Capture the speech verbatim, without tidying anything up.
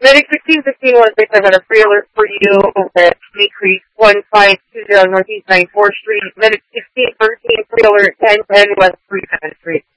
Medic sixteen fifteen one six, I've got a free alert for you at Snake Creek, one five two zero Northeast ninety-fourth Street. Medic sixteen thirteen, free alert ten ten West three seventh Street.